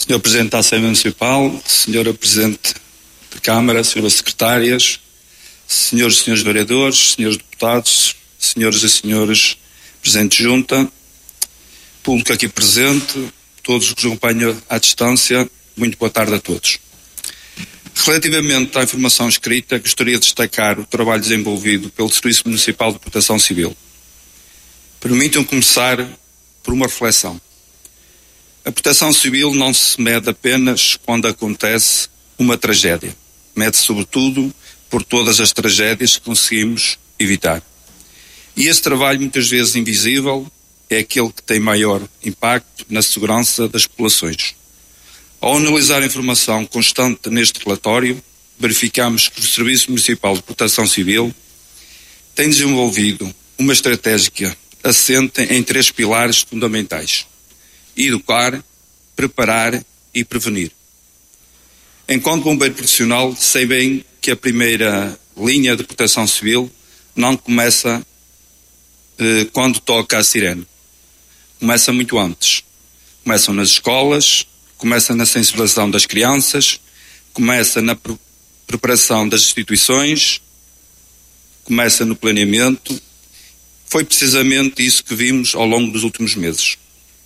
Senhor Presidente da Assembleia Municipal, Senhora Presidente da Câmara, Senhoras Secretárias, Senhores e Senhores Vereadores, Senhores Deputados, Senhoras e Senhores Presidentes de Junta, público aqui presente, todos os que nos acompanham à distância, muito boa tarde a todos. Relativamente à informação escrita, gostaria de destacar o trabalho desenvolvido pelo Serviço Municipal de Proteção Civil. Permitam-me começar por uma reflexão. A proteção civil não se mede apenas quando acontece uma tragédia. Mede sobretudo por todas as tragédias que conseguimos evitar. E esse trabalho, muitas vezes invisível, é aquele que tem maior impacto na segurança das populações. Ao analisar a informação constante neste relatório, verificamos que o Serviço Municipal de Proteção Civil tem desenvolvido uma estratégia assente em 3 pilares fundamentais: educar, preparar e prevenir. Enquanto bombeiro profissional, sei bem que a primeira linha de proteção civil não começa quando toca a sirene. Começa muito antes. Começam nas escolas, começa na sensibilização das crianças, começa na preparação das instituições, começa no planeamento. Foi precisamente isso que vimos ao longo dos últimos meses.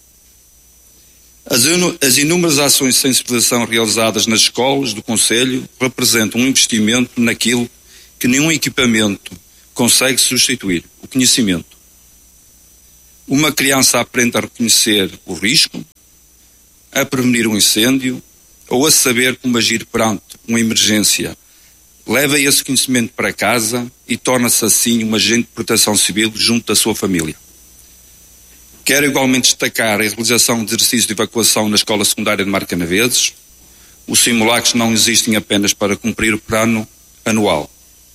As inúmeras ações de sensibilização realizadas nas escolas do Concelho representam um investimento naquilo que nenhum equipamento consegue substituir: o conhecimento. Uma criança aprende a reconhecer o risco, a prevenir um incêndio ou a saber como agir perante uma emergência. Leva esse conhecimento para casa e torna-se assim um agente de proteção civil junto da sua família. Quero igualmente destacar a realização de exercícios de evacuação na Escola Secundária de Marcanaveses. Os simulacros não existem apenas para cumprir o plano anual.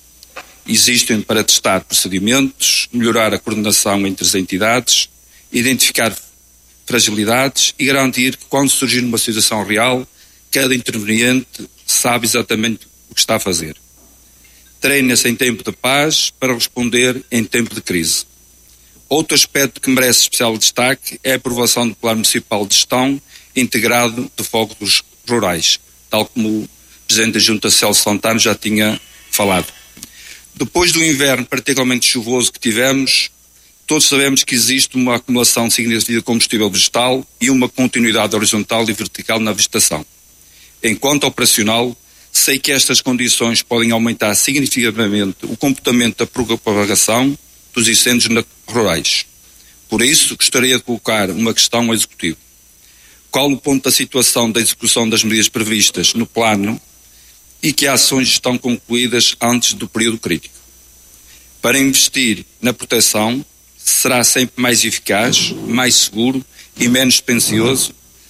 Existem para testar procedimentos, melhorar a coordenação entre as entidades, identificar fragilidades e garantir que, quando surgir uma situação real, cada interveniente sabe exatamente o que está a fazer. Treina-se em tempo de paz para responder em tempo de crise. Outro aspecto que merece especial destaque é a aprovação do Plano Municipal de Gestão Integrado de Fogos Rurais, tal como o Presidente da Junta, Celso Santana, já tinha falado. Depois do inverno particularmente chuvoso que tivemos, todos sabemos que existe uma acumulação significativa de combustível vegetal e uma continuidade horizontal e vertical na vegetação. Enquanto operacional, sei que estas condições podem aumentar significativamente o comportamento da propagação dos incêndios rurais. Por isso, gostaria de colocar uma questão ao Executivo. Qual o ponto da situação da execução das medidas previstas no plano e que ações estão concluídas antes do período crítico? Para investir na proteção, será sempre mais eficaz, mais seguro e menos dispendioso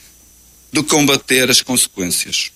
do que combater as consequências.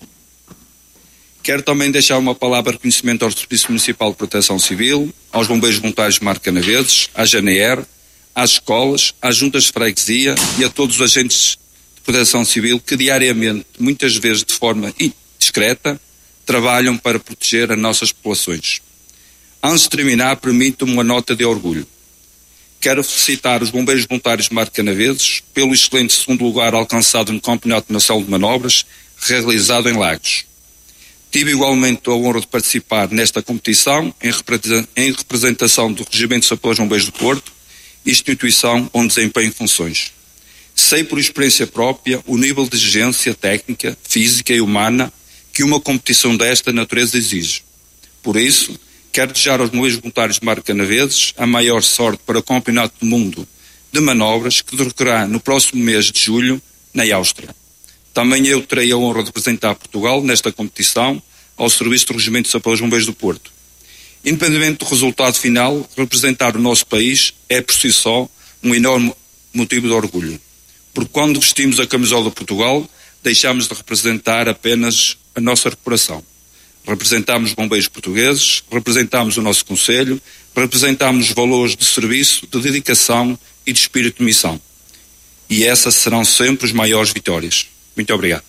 Quero também deixar uma palavra de reconhecimento ao Serviço Municipal de Proteção Civil, aos bombeiros voluntários de Marcanaveses, à GNR, às escolas, às juntas de freguesia e a todos os agentes de proteção civil que diariamente, muitas vezes de forma indiscreta, trabalham para proteger as nossas populações. Antes de terminar, permitam-me uma nota de orgulho. Quero felicitar os bombeiros voluntários de Marcanaveses pelo excelente segundo lugar alcançado no Campeonato Nacional de Manobras realizado em Lagos. Tive igualmente a honra de participar nesta competição em representação do Regimento de Sapores Bombeiros do Porto, instituição onde desempenho funções. Sei por experiência própria o nível de exigência técnica, física e humana que uma competição desta natureza exige. Por isso, quero desejar aos bombeiros voluntários de Marcanaveses a maior sorte para o Campeonato do Mundo de Manobras que decorrerá no próximo mês de julho na Áustria. Também eu terei a honra de representar Portugal nesta competição ao serviço do Regimento de Sapores Bombeiros do Porto. Independentemente do resultado final, representar o nosso país é por si só um enorme motivo de orgulho. Porque quando vestimos a camisola de Portugal, deixamos de representar apenas a nossa corporação. Representamos bombeiros portugueses, representamos o nosso Concelho, representamos valores de serviço, de dedicação e de espírito de missão. E essas serão sempre as maiores vitórias. Muito obrigado.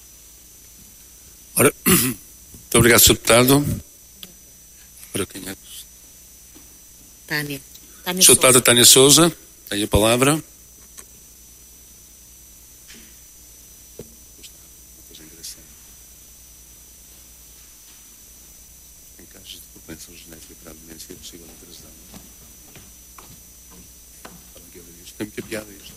Ora, muito obrigado, Sr. Deputado. Para quem é? Tânia. Sr. Deputada Tânia Souza, tem a palavra. de propensão genética para a demência é possível atrasar. Tem muita piada isto.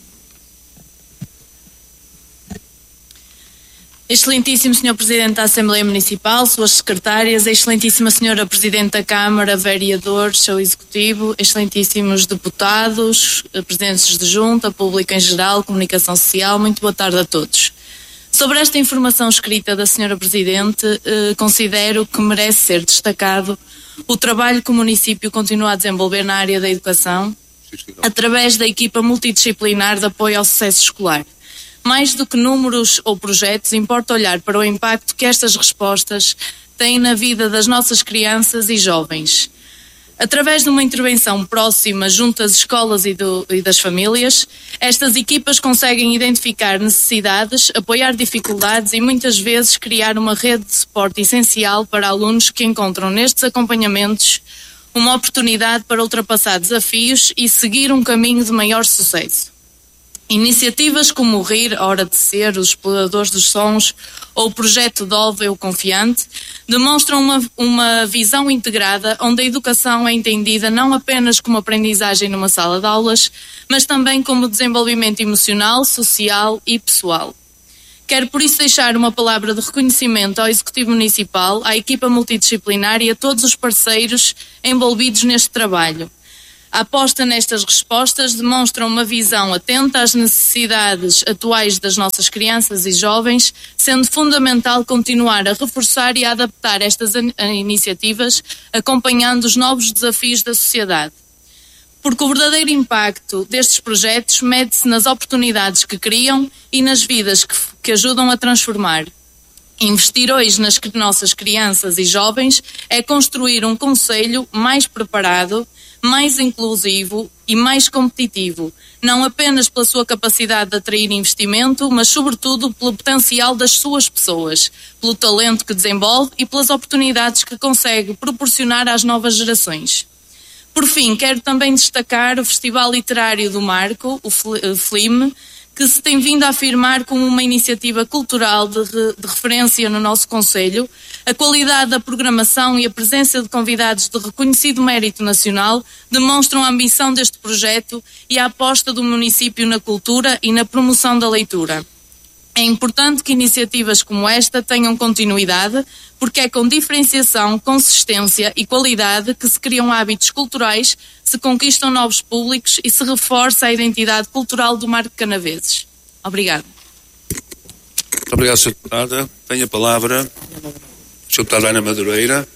Excelentíssimo Sr. Presidente da Assembleia Municipal, suas secretárias, Excelentíssima Sra. Presidente da Câmara, vereadores, seu Executivo, Excelentíssimos deputados, presidentes de junta, público em geral, comunicação social, muito boa tarde a todos. Sobre esta informação escrita da Sra. Presidente, considero que merece ser destacado o trabalho que o município continua a desenvolver na área da educação, através da equipa multidisciplinar de apoio ao sucesso escolar. Mais do que números ou projetos, importa olhar para o impacto que estas respostas têm na vida das nossas crianças e jovens. Através de uma intervenção próxima junto às escolas e das famílias, estas equipas conseguem identificar necessidades, apoiar dificuldades e muitas vezes criar uma rede de suporte essencial para alunos que encontram nestes acompanhamentos uma oportunidade para ultrapassar desafios e seguir um caminho de maior sucesso. Iniciativas como o RIR, a Hora de Ser, os Exploradores dos Sons ou o Projeto Dove Eu Confiante demonstram uma visão integrada onde a educação é entendida não apenas como aprendizagem numa sala de aulas, mas também como desenvolvimento emocional, social e pessoal. Quero por isso deixar uma palavra de reconhecimento ao Executivo Municipal, à equipa multidisciplinar e a todos os parceiros envolvidos neste trabalho. A aposta nestas respostas demonstra uma visão atenta às necessidades atuais das nossas crianças e jovens, sendo fundamental continuar a reforçar e a adaptar estas iniciativas, acompanhando os novos desafios da sociedade. Porque o verdadeiro impacto destes projetos mede-se nas oportunidades que criam e nas vidas que ajudam a transformar. Investir hoje nas nossas crianças e jovens é construir um concelho mais preparado, mais inclusivo e mais competitivo, não apenas pela sua capacidade de atrair investimento, mas sobretudo pelo potencial das suas pessoas, pelo talento que desenvolve e pelas oportunidades que consegue proporcionar às novas gerações. Por fim, quero também destacar o Festival Literário do Marco, o FLIM, que se tem vindo a afirmar como uma iniciativa cultural de referência no nosso concelho. A qualidade da programação e a presença de convidados de reconhecido mérito nacional demonstram a ambição deste projeto e a aposta do município na cultura e na promoção da leitura. É importante que iniciativas como esta tenham continuidade, porque é com diferenciação, consistência e qualidade que se criam hábitos culturais, se conquistam novos públicos e se reforça a identidade cultural do Marco de Canaveses. Obrigado. Muito obrigado, Sra. Deputada. Tenho a palavra a Sra. Deputada Ana Madureira.